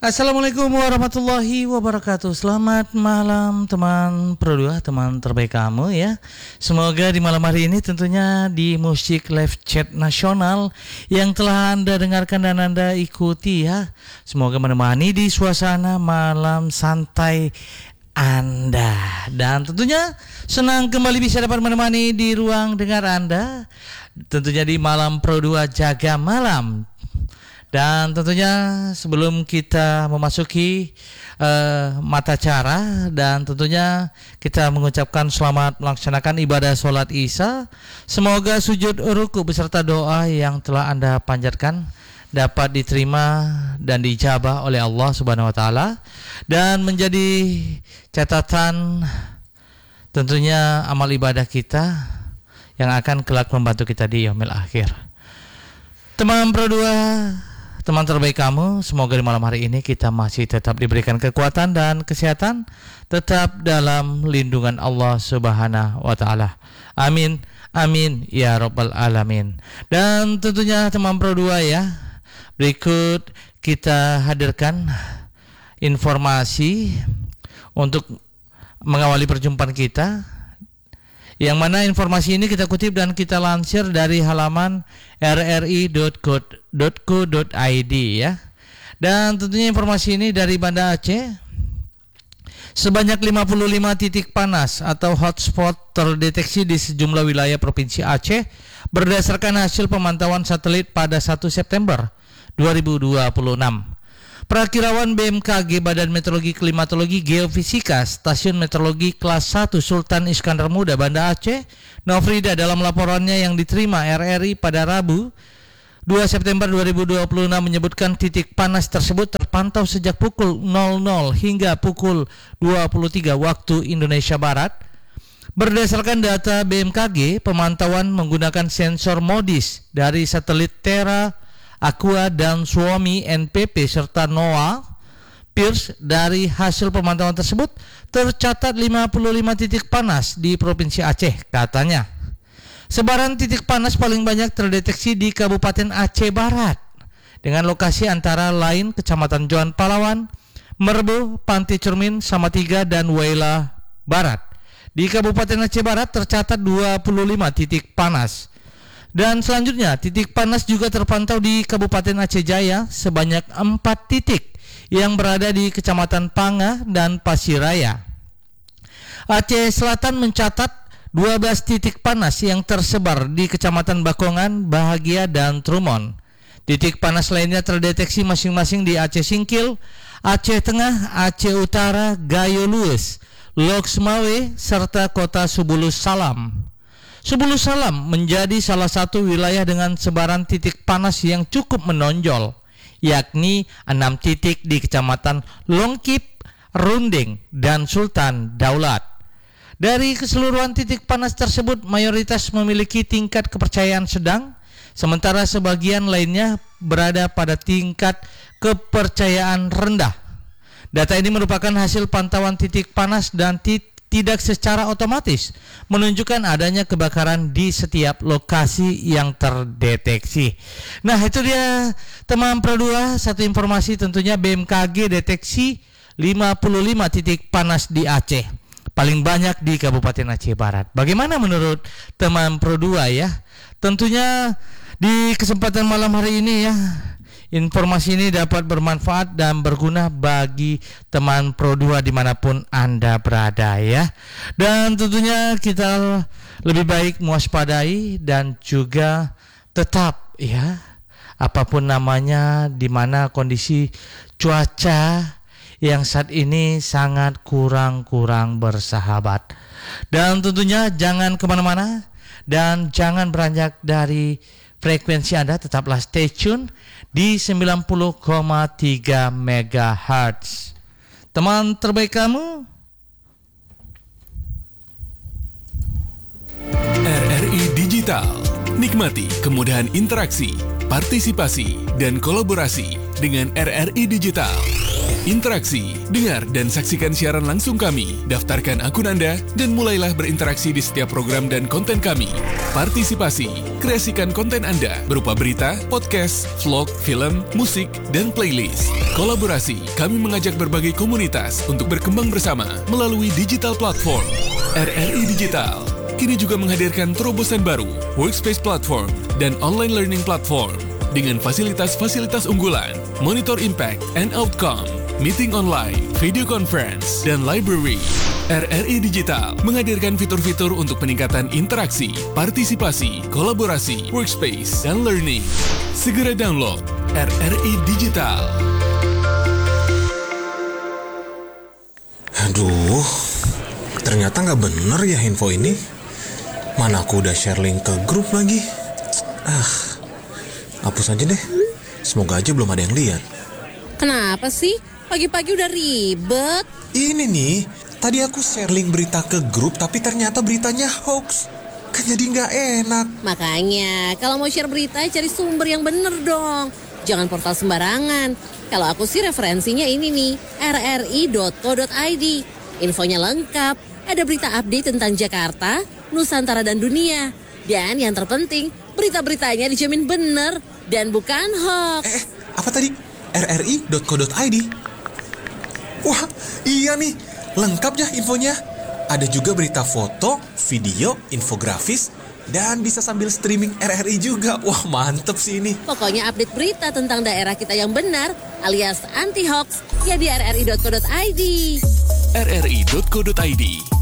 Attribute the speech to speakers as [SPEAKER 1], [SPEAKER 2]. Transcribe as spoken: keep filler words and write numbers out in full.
[SPEAKER 1] Assalamualaikum warahmatullahi wabarakatuh. Selamat malam teman Pro2, teman terbaik kamu ya. Semoga di malam hari ini tentunya di Musik Live Chat Nasional yang telah Anda dengarkan dan Anda ikuti ya, semoga menemani di suasana malam santai Anda. Dan tentunya senang kembali bisa dapat menemani di ruang dengar Anda, tentunya di malam Pro dua Jaga Malam. Dan tentunya sebelum kita memasuki uh, mata cara, dan tentunya kita mengucapkan selamat melaksanakan ibadah sholat isya. Semoga sujud ruku beserta doa yang telah Anda panjatkan dapat diterima dan diijabah oleh Allah Subhanahu wa taala dan menjadi catatan tentunya amal ibadah kita yang akan kelak membantu kita di yaumil akhir. Teman Pro dua, teman terbaik kamu, semoga di malam hari ini kita masih tetap diberikan kekuatan dan kesehatan, tetap dalam lindungan Allah Subhanahu wa taala. Amin, amin ya rabbal alamin. Dan tentunya teman Pro dua ya, berikut kita hadirkan informasi untuk mengawali perjumpaan kita, yang mana informasi ini kita kutip dan kita lansir dari halaman r r i dot co dot i d ya. Dan tentunya informasi ini dari Banda Aceh. Sebanyak lima puluh lima titik panas atau hotspot terdeteksi di sejumlah wilayah Provinsi Aceh berdasarkan hasil pemantauan satelit pada satu September dua ribu dua puluh enam. Perakirawan B M K G Badan Meteorologi Klimatologi Geofisika Stasiun Meteorologi Kelas satu Sultan Iskandar Muda Banda Aceh, Nofrida, dalam laporannya yang diterima R R I pada Rabu dua September dua ribu dua puluh enam menyebutkan titik panas tersebut terpantau sejak pukul nol nol hingga pukul dua puluh tiga waktu Indonesia Barat. Berdasarkan data B M K G, pemantauan menggunakan sensor MODIS dari satelit Terra, Aqua dan Suomi N P P serta NOAA Pierce. Dari hasil pemantauan tersebut tercatat lima puluh lima titik panas di Provinsi Aceh, katanya. Sebaran titik panas paling banyak terdeteksi di Kabupaten Aceh Barat dengan lokasi antara lain Kecamatan Johan Palawan, Merbau, Pantai Cermin, Samatiga dan Waila Barat. Di Kabupaten Aceh Barat tercatat dua puluh lima titik panas. Dan selanjutnya, titik panas juga terpantau di Kabupaten Aceh Jaya sebanyak empat titik yang berada di Kecamatan Pangah dan Pasiraya. Aceh Selatan mencatat dua belas titik panas yang tersebar di Kecamatan Bakongan, Bahagia, dan Trumon. Titik panas lainnya terdeteksi masing-masing di Aceh Singkil, Aceh Tengah, Aceh Utara, Gayo Lues, Loksmawe, serta Kota Subulus Salam. Subulus Salam menjadi salah satu wilayah dengan sebaran titik panas yang cukup menonjol, yakni enam titik di Kecamatan Longkip, Runding, dan Sultan Daulat. Dari keseluruhan titik panas tersebut, mayoritas memiliki tingkat kepercayaan sedang, sementara sebagian lainnya berada pada tingkat kepercayaan rendah. Data ini merupakan hasil pantauan titik panas dan titik tidak secara otomatis menunjukkan adanya kebakaran di setiap lokasi yang terdeteksi. Nah, itu dia teman Pro dua, satu informasi tentunya B M K G deteksi lima puluh lima titik panas di Aceh, paling banyak di Kabupaten Aceh Barat. Bagaimana menurut teman Pro dua ya? Tentunya di kesempatan malam hari ini ya, informasi ini dapat bermanfaat dan berguna bagi teman Pro dua dimanapun Anda berada ya. Dan tentunya kita lebih baik mewaspadai dan juga tetap ya, apapun namanya, di mana kondisi cuaca yang saat ini sangat kurang-kurang bersahabat. Dan tentunya jangan kemana-mana dan jangan beranjak dari frekuensi Anda, tetaplah stay tune di sembilan puluh koma tiga megahertz. Teman terbaik kamu,
[SPEAKER 2] R R I Digital. Nikmati kemudahan interaksi, partisipasi, dan kolaborasi dengan R R I Digital. Interaksi, dengar dan saksikan siaran langsung kami. Daftarkan akun Anda dan mulailah berinteraksi di setiap program dan konten kami. Partisipasi, kreasikan konten Anda berupa berita, podcast, vlog, film, musik, dan playlist. Kolaborasi, kami mengajak berbagai komunitas untuk berkembang bersama melalui digital platform. R R I Digital kini juga menghadirkan terobosan baru, workspace platform, dan online learning platform dengan fasilitas-fasilitas unggulan, monitor impact and outcome, meeting online, video conference, dan library. R R I Digital menghadirkan fitur-fitur untuk peningkatan interaksi, partisipasi, kolaborasi, workspace, dan learning. Segera download R R I Digital.
[SPEAKER 3] Aduh, ternyata nggak bener ya info ini. Mana aku udah share link ke grup lagi. Ah, hapus aja deh. Semoga aja belum ada yang lihat.
[SPEAKER 4] Kenapa sih? Pagi-pagi udah ribet.
[SPEAKER 3] Ini nih, tadi aku share link berita ke grup, tapi ternyata beritanya hoax. Kan jadi nggak enak.
[SPEAKER 4] Makanya, kalau mau share berita, cari sumber yang bener dong. Jangan portal sembarangan. Kalau aku sih referensinya ini nih, r r i dot co dot i d. Infonya lengkap, ada berita update tentang Jakarta, Nusantara dan dunia. Dan yang terpenting, berita-beritanya dijamin bener dan bukan hoax.
[SPEAKER 3] Eh, apa tadi? r r i dot co dot i d. Wah, iya nih, lengkap ya infonya. Ada juga berita foto, video, infografis, dan bisa sambil streaming R R I juga. Wah, mantep sih ini.
[SPEAKER 4] Pokoknya update berita tentang daerah kita yang benar, alias anti-hoax, ya di r r i dot co dot i d.
[SPEAKER 2] r r i dot co dot i d